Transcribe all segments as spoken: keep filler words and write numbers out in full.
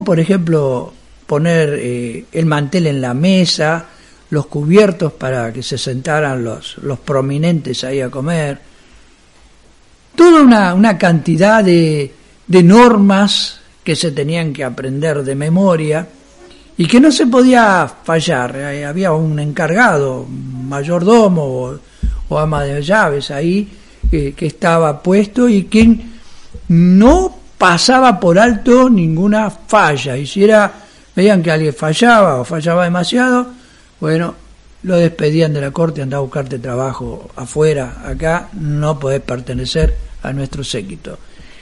por ejemplo, poner eh, el mantel en la mesa, los cubiertos para que se sentaran los, los prominentes ahí a comer. Toda una, una cantidad de, de normas que se tenían que aprender de memoria y que no se podía fallar. Eh, había un encargado, un mayordomo o, o ama de llaves ahí eh, que estaba puesto y quien no pasaba por alto ninguna falla. Y si era, veían que alguien fallaba o fallaba demasiado, bueno, lo despedían de la corte, andá a buscarte trabajo afuera, acá no podés pertenecer a nuestro séquito.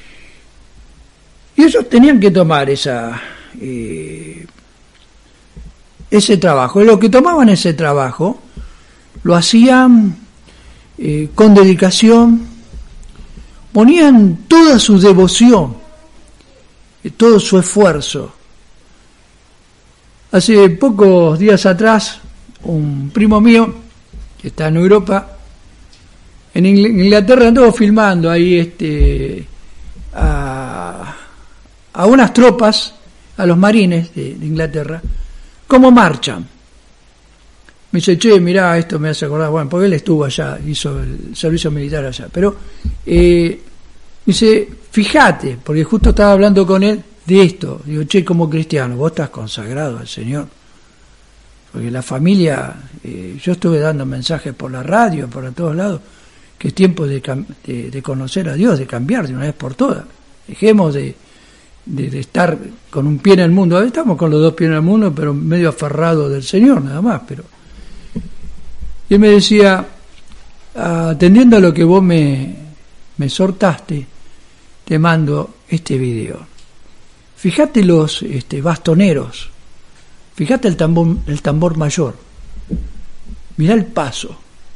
Y ellos tenían que tomar esa eh, ese trabajo. Y los que tomaban ese trabajo lo hacían eh, con dedicación, ponían toda su devoción, eh, todo su esfuerzo. Hace pocos días atrás, un primo mío, que está en Europa, en Inglaterra, anduvo filmando ahí este a, a unas tropas, a los marines de, de Inglaterra, cómo marchan. Me dice, che, mirá, esto me hace acordar, bueno, porque él estuvo allá, hizo el servicio militar allá, pero eh, dice, fíjate, porque justo estaba hablando con él de esto, digo, che, como cristiano, vos estás consagrado al Señor, porque la familia, eh, yo estuve dando mensajes por la radio, por todos lados, que es tiempo de, de, de conocer a Dios, de cambiar de una vez por todas, dejemos de, de, de estar con un pie en el mundo, estamos con los dos pies en el mundo, pero medio aferrados del Señor, nada más, pero... Y él me decía, atendiendo a lo que vos me, me exhortaste, te mando este video. Fíjate los este, bastoneros, fíjate el tambor, el tambor mayor, mirá el paso,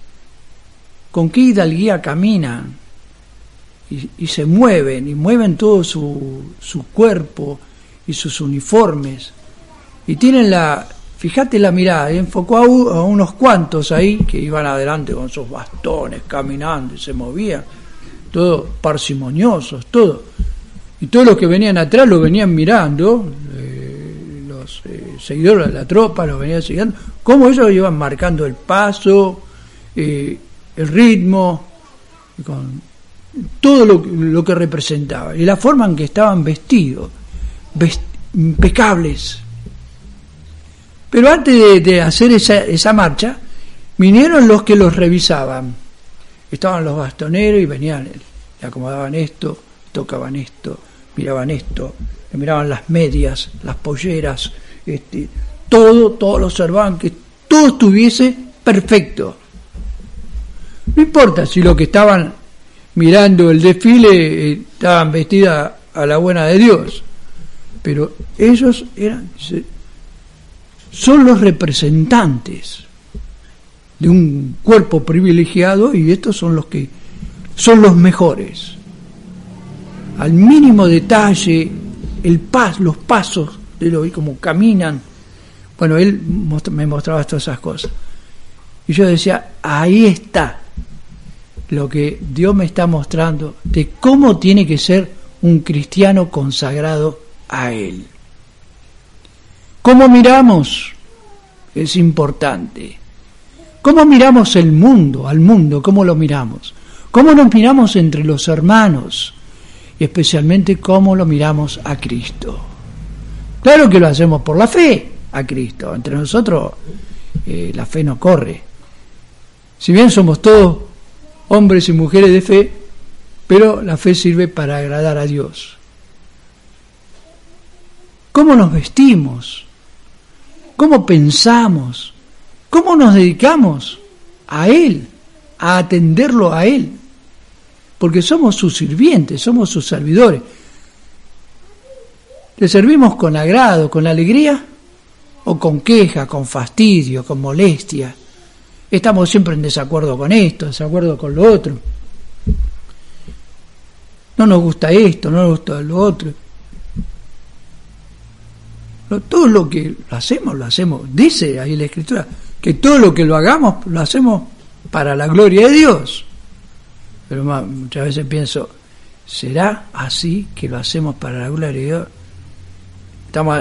con qué hidalguía caminan y, y se mueven, y mueven todo su, su cuerpo y sus uniformes, y tienen la... Fíjate la mirada, enfocó a, u, a unos cuantos ahí que iban adelante con sus bastones, caminando y se movían, todos parsimoniosos, todo. Y todos los que venían atrás lo venían mirando, eh, los eh, seguidores de la tropa los venían siguiendo, cómo ellos iban marcando el paso, eh, el ritmo, con todo lo, lo que representaba, y la forma en que estaban vestidos, vest, impecables. Pero antes de, de hacer esa, esa marcha, vinieron los que los revisaban. Estaban los bastoneros y venían, le acomodaban esto, tocaban esto, miraban esto, le miraban las medias, las polleras, este, todo, todo lo observaban, que todo estuviese perfecto. No importa si los que estaban mirando el desfile eh, estaban vestidas a la buena de Dios, pero ellos eran... son los representantes de un cuerpo privilegiado y estos son los que son los mejores. Al mínimo detalle, el pas, los pasos de lo y cómo caminan. Bueno, él me mostraba todas esas cosas. Y yo decía, ahí está lo que Dios me está mostrando de cómo tiene que ser un cristiano consagrado a Él. ¿Cómo miramos? Es importante. ¿Cómo miramos el mundo, al mundo? ¿Cómo lo miramos? ¿Cómo nos miramos entre los hermanos? Y especialmente, ¿cómo lo miramos a Cristo? Claro que lo hacemos por la fe a Cristo. Entre nosotros eh, la fe no corre. Si bien somos todos hombres y mujeres de fe, pero la fe sirve para agradar a Dios. ¿Cómo nos vestimos? ¿Cómo pensamos? ¿Cómo nos dedicamos a Él, a atenderlo a Él? Porque somos sus sirvientes, somos sus servidores. ¿Le servimos con agrado, con alegría? ¿O con queja, con fastidio, con molestia? Estamos siempre en desacuerdo con esto, desacuerdo con lo otro. No nos gusta esto, no nos gusta lo otro. Todo lo que lo hacemos, lo hacemos, dice ahí la Escritura, que todo lo que lo hagamos, lo hacemos para la gloria de Dios. Pero muchas veces pienso, ¿será así que lo hacemos para la gloria de Dios? Estamos